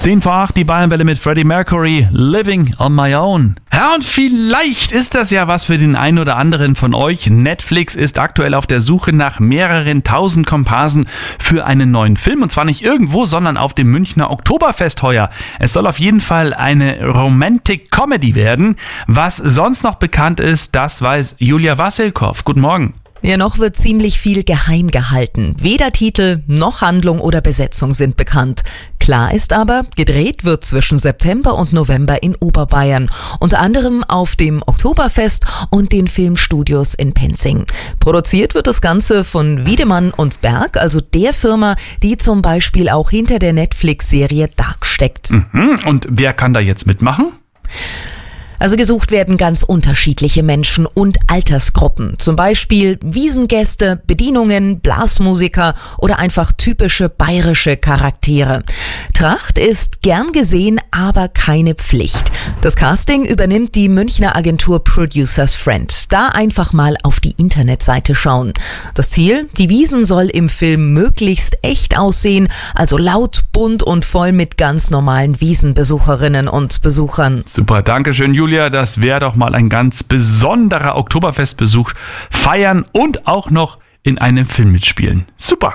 7:10, die Bayernwelle mit Freddie Mercury, Living on My Own. Ja, und vielleicht ist das ja was für den einen oder anderen von euch. Netflix ist aktuell auf der Suche nach mehreren tausend Komparsen für einen neuen Film. Und zwar nicht irgendwo, sondern auf dem Münchner Oktoberfest heuer. Es soll auf jeden Fall eine Romantic Comedy werden. Was sonst noch bekannt ist, das weiß Julia Wassilkow. Guten Morgen. Ja, noch wird ziemlich viel geheim gehalten. Weder Titel noch Handlung oder Besetzung sind bekannt. Klar ist aber, gedreht wird zwischen September und November in Oberbayern. Unter anderem auf dem Oktoberfest und den Filmstudios in Penzing. Produziert wird das Ganze von Wiedemann und Berg, also der Firma, die zum Beispiel auch hinter der Netflix-Serie Dark steckt. Und wer kann da jetzt mitmachen? Also gesucht werden ganz unterschiedliche Menschen und Altersgruppen. Zum Beispiel Wiesengäste, Bedienungen, Blasmusiker oder einfach typische bayerische Charaktere. Tracht ist gern gesehen, aber keine Pflicht. Das Casting übernimmt die Münchner Agentur Producers Friend. Da einfach mal auf die Internetseite schauen. Das Ziel? Die Wiesn soll im Film möglichst echt aussehen, also laut, bunt und voll mit ganz normalen Wiesenbesucherinnen und Besuchern. Super, danke schön, Julia. Das wäre doch mal ein ganz besonderer Oktoberfestbesuch. Feiern und auch noch in einem Film mitspielen. Super.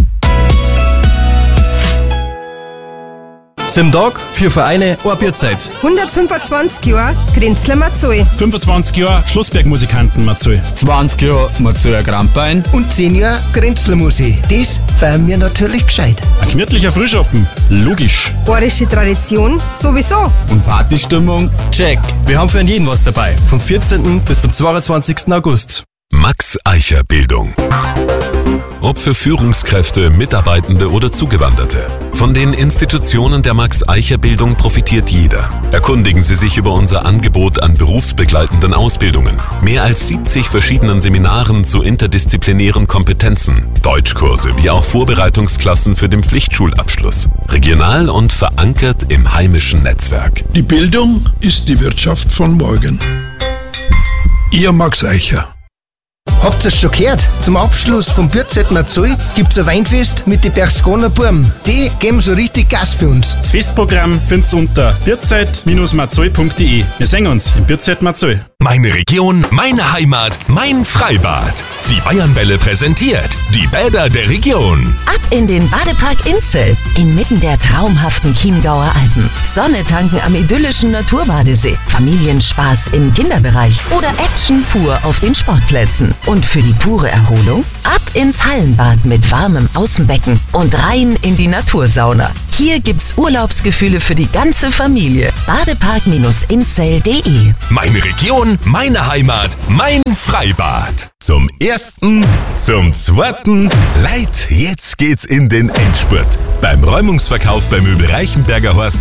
Simtag, 4 Vereine, eine Bierzeit. 125 Jahre Grenzler Marzoi. 25 Jahre Schlossberg-Musikanten Marzoi. 20 Jahre Marzoer Grampein. Und 10 Jahre Grenzler Musik. Das feiern wir natürlich gescheit. Ein gemütlicher Frühschoppen. Logisch. Bayerische Tradition sowieso. Und Partystimmung? Check. Wir haben für jeden was dabei. Vom 14. bis zum 22. August. Max Eicher Bildung. Ob für Führungskräfte, Mitarbeitende oder Zugewanderte. Von den Institutionen der Max Eicher Bildung profitiert jeder. Erkundigen Sie sich über unser Angebot an berufsbegleitenden Ausbildungen. Mehr als 70 verschiedenen Seminaren zu interdisziplinären Kompetenzen. Deutschkurse wie auch Vorbereitungsklassen für den Pflichtschulabschluss. Regional und verankert im heimischen Netzwerk. Die Bildung ist die Wirtschaft von morgen. Ihr Max Eicher. Habt ihr es schon gehört? Zum Abschluss vom Bierzeit Marzoi gibt's ein Weinfest mit den Berchtesgadener Burm. Die geben so richtig Gas für uns. Das Festprogramm findet's unter bierzeit-marzoi.de. Wir sehen uns im Bierzeit Marzoi. Meine Region, meine Heimat, mein Freibad. Die Bayernwelle präsentiert die Bäder der Region. Ab in den Badepark Inzell, inmitten der traumhaften Chiemgauer Alpen. Sonne tanken am idyllischen Naturbadesee, Familienspaß im Kinderbereich oder Action pur auf den Sportplätzen. Und für die pure Erholung ab ins Hallenbad mit warmem Außenbecken und rein in die Natursauna. Hier gibt's Urlaubsgefühle für die ganze Familie. Badepark-inzell.de. Meine Region, meine Heimat, mein Freibad. Zum 1., zum 2. Leit, jetzt geht's in den Endspurt. Beim Räumungsverkauf bei Möbel Reichenberger Horst